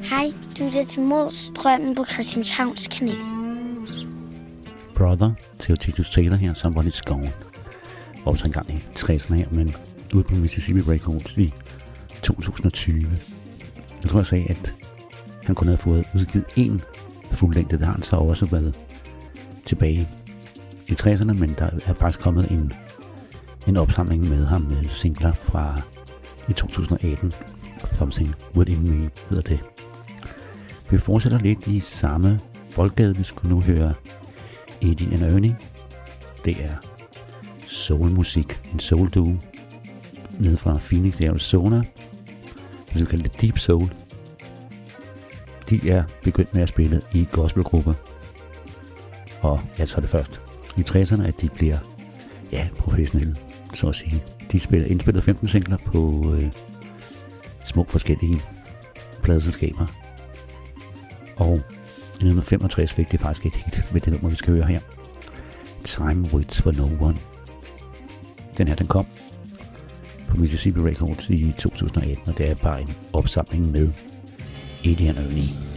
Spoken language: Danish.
Hej, du er til Modstrømmen på Christianshavns kanal. Brother til Titus Taylor her, Somebody's Gone. Også en gang i 60'erne her, men ude på Mississippi Records i 2020. Jeg tror, jeg sagde, at han kun havde fået udgivet én fuldlængde. Det har han så også været tilbage i 60'erne, men der er faktisk kommet en opsamling med ham med singler fra i 2018. Something Within Me hedder det. Vi fortsætter lidt i samme boldgade. Vi skulle nu høre Eddie and Ernie. Det er soulmusik, en soul duo nede fra Phoenix, Arizona. Det vi kalder det Deep Soul. De er begyndt med at spille i gospelgrupper. Og ja, så er det først i 60'erne, at de bliver professionelle, så at sige. De indspillede 15 singler på små forskellige pladeselskaber. Og i 1965 fik de faktisk et hit med det nummer, vi skal høre her. Time Waits for No One. Den her, den kom på Mississippi Records i 2018, og det er bare en opsamling med Eddie and Ernie.